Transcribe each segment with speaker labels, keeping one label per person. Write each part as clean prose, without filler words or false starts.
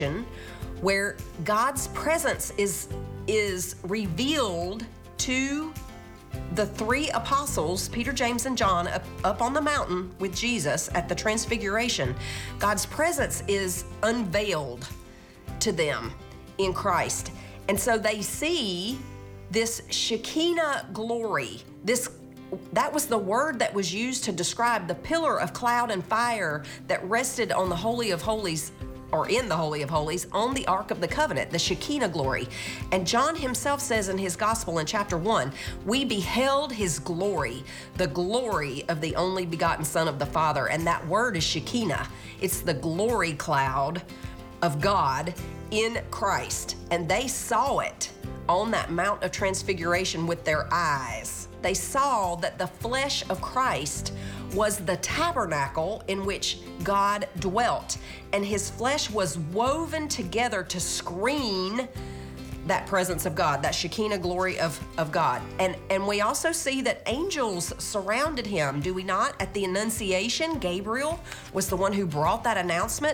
Speaker 1: where God's presence is revealed to the three apostles, Peter, James, and John, up on the mountain with Jesus at the Transfiguration. God's presence is unveiled to them in Christ. And so they see this Shekinah glory. That was the word that was used to describe the pillar of cloud and fire that rested on the Holy of Holies, or in the Holy of Holies, on the Ark of the Covenant, the Shekinah glory. And John himself says in his gospel in chapter 1, we beheld his glory, the glory of the only begotten Son of the Father. And that word is Shekinah. It's the glory cloud of God in Christ. And they saw it on that Mount of Transfiguration with their eyes. They saw that the flesh of Christ was the tabernacle in which God dwelt, and his flesh was woven together to screen that presence of God, that Shekinah glory of God. And we also see that angels surrounded him, do we not? At the Annunciation, Gabriel was the one who brought that announcement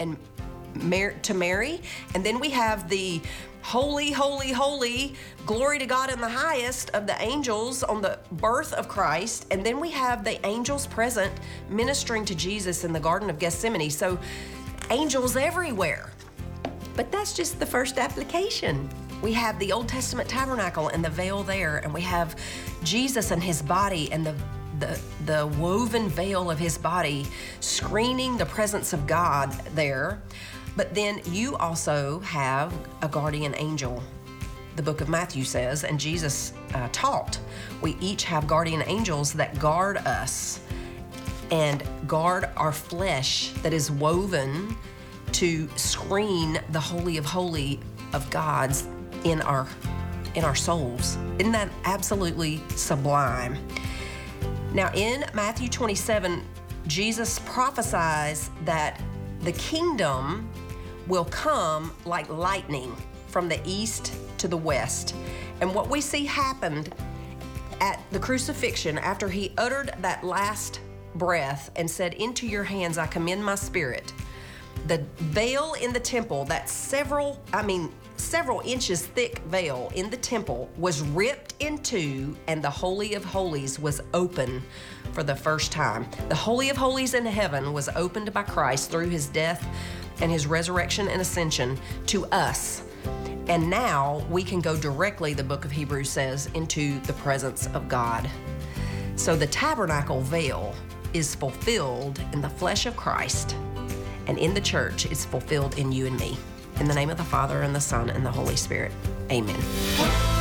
Speaker 1: to Mary. And then we have the holy, holy, holy, glory to God in the highest of the angels on the birth of Christ. And then we have the angels present ministering to Jesus in the Garden of Gethsemane. So angels everywhere. But that's just the first application. We have the Old Testament tabernacle and the veil there, and we have Jesus and his body and the woven veil of his body screening the presence of God there. But then you also have a guardian angel. The book of Matthew says, and Jesus taught, we each have guardian angels that guard us and guard our flesh that is woven to screen the Holy of Holy of God's in our souls. Isn't that absolutely sublime? Now in Matthew 27, Jesus prophesies that the kingdom will come like lightning from the east to the west. And what we see happened at the crucifixion, after he uttered that last breath and said, into your hands I commend my spirit, the veil in the temple, that several inches thick veil in the temple was ripped in two, and the Holy of Holies was open for the first time. The Holy of Holies in heaven was opened by Christ through his death and his resurrection and ascension to us. And now we can go directly, the book of Hebrews says, into the presence of God. So the tabernacle veil is fulfilled in the flesh of Christ, and in the church it's fulfilled in you and me. In the name of the Father, and the Son, and the Holy Spirit. Amen.